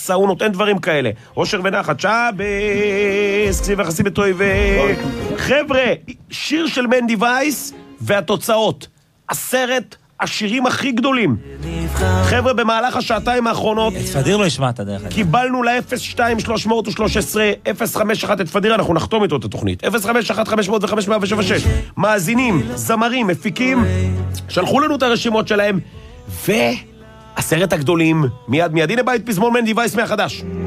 מסע, הוא נותן דברים כאלה. אושר ונחת, שבס, כסיב יחסי בטוי חבר'ה, שיר של מנדי וייס והתוצאות. 10 השירים הכי גדולים. חבר'ה, במהלך השעתיים האחרונות את פדיר לא השמעת דרך אגב. קיבלנו ל-02-313 051 את פדיר, אנחנו נחתום איתו את התוכנית 051-500-500-776 מאזינים, זמרים, מפיקים, שלחו לנו את הרשימות שלהם 10 הגדולים מיד, הנה בית פזמון מנדי וייס מהחדש.